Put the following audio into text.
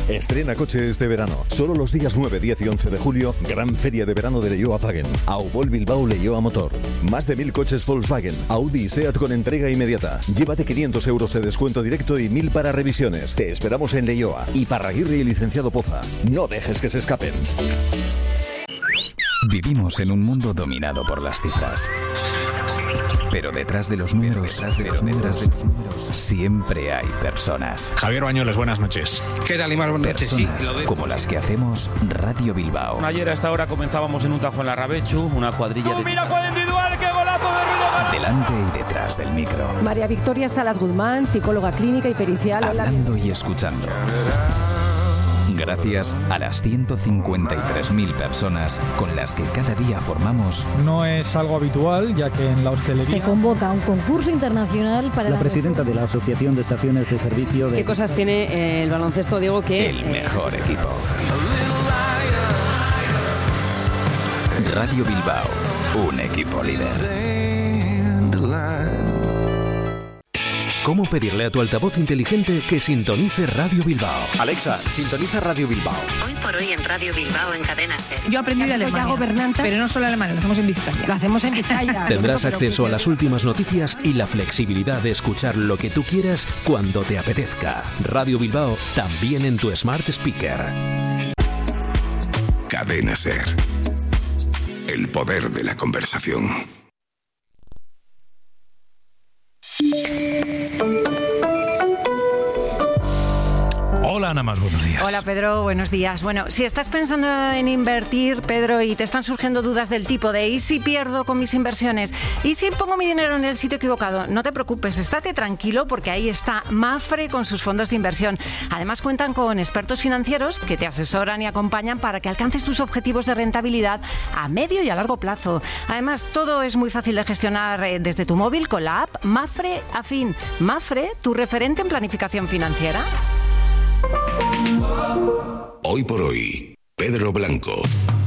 Estrena coche este verano. Solo los días 9, 10 y 11 de julio, gran feria de verano de Leioa-Wagen. Aubol Bilbao Leioa Motor. Más de 1000 coches Volkswagen, Audi y SEAT con entrega inmediata. Llévate 500 euros de descuento directo y 1000 para revisiones. Te esperamos en Leioa. Y Parraguirre y Licenciado Poza. No dejes que se escapen. Vivimos en un mundo dominado por las cifras. Pero detrás de los números, siempre hay personas. Javier Bañuelos, buenas noches. ¿Qué tal, Imar? Buenas noches. Personas como las que hacemos Radio Bilbao. Ayer a esta hora comenzábamos en un tajo en la Rabechu, una cuadrilla de... ¡Mira cuál individual! ¡Qué golazo de Ruido! Delante y detrás del micro. María Victoria Salas Guzmán, psicóloga clínica y pericial. Hablando y escuchando. Gracias a las 153.000 personas con las que cada día formamos. No es algo habitual, ya que en la hostelería... Se convoca un concurso internacional para... La presidenta de la Asociación de Estaciones de Servicio de... ¿Qué cosas tiene el baloncesto, Diego, que... El mejor equipo. Radio Bilbao, un equipo líder. ¿Cómo pedirle a tu altavoz inteligente que sintonice Radio Bilbao? Alexa, sintoniza Radio Bilbao. Hoy por hoy en Radio Bilbao, en Cadena SER. Yo aprendí de Alemania, pero no solo alemán, lo hacemos en Vizcaya. Lo hacemos en Vizcaya. Tendrás acceso a las últimas noticias y la flexibilidad de escuchar lo que tú quieras cuando te apetezca. Radio Bilbao, también en tu Smart Speaker. Cadena SER. El poder de la conversación. Hola, Ana Mas, buenos días. Hola, Pedro, buenos días. Bueno, si estás pensando en invertir, Pedro, y te están surgiendo dudas del tipo de ¿y si pierdo con mis inversiones? ¿Y si pongo mi dinero en el sitio equivocado? No te preocupes, estate tranquilo porque ahí está Mapfre con sus fondos de inversión. Además, cuentan con expertos financieros que te asesoran y acompañan para que alcances tus objetivos de rentabilidad a medio y a largo plazo. Además, todo es muy fácil de gestionar desde tu móvil con la app Mapfre Afin. Mapfre, tu referente en planificación financiera. Hoy por hoy, Pedro Blanco.